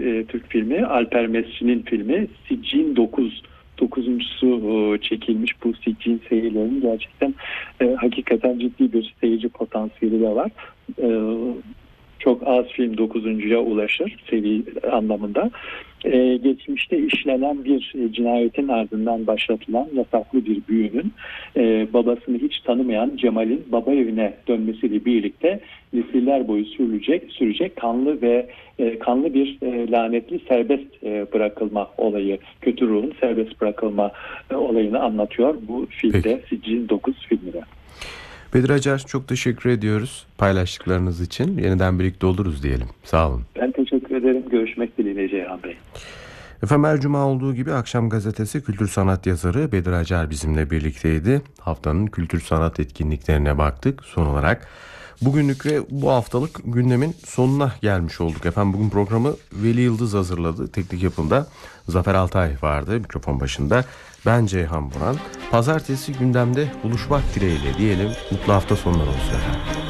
Türk filmi. Alper Mesci'nin filmi. Siccin 9. Dokuzuncusu çekilmiş. Bu Siccin seyirlerinin gerçekten hakikaten ciddi bir seyirci potansiyeli de var. Çok az film 9'uncuya ulaşır seri anlamında. Geçmişte işlenen bir cinayetin ardından başlatılan yasaklı bir büyünün babasını hiç tanımayan Cemal'in baba evine dönmesiyle birlikte nesiller boyu sürecek kanlı bir lanetli serbest bırakılma olayı, kötü ruhun serbest bırakılma olayını anlatıyor bu filmde, Siccin 9 filminde. Bedir Acar, çok teşekkür ediyoruz paylaştıklarınız için. Yeniden birlikte oluruz diyelim. Sağ olun. Ben teşekkür ederim. Görüşmek dileğiyle Ceyhan Bey. Efendim, her cuma olduğu gibi Akşam Gazetesi kültür sanat yazarı Bedir Acar bizimle birlikteydi. Haftanın kültür sanat etkinliklerine baktık. Son olarak bugünlük ve bu haftalık gündemin sonuna gelmiş olduk. Efendim, bugün programı Veli Yıldız hazırladı. Teknik yapımda Zafer Altay vardı mikrofon başında. Ben Ceyhan Buran. Pazartesi gündemde buluşmak dileğiyle diyelim. Mutlu hafta sonları olsun efendim.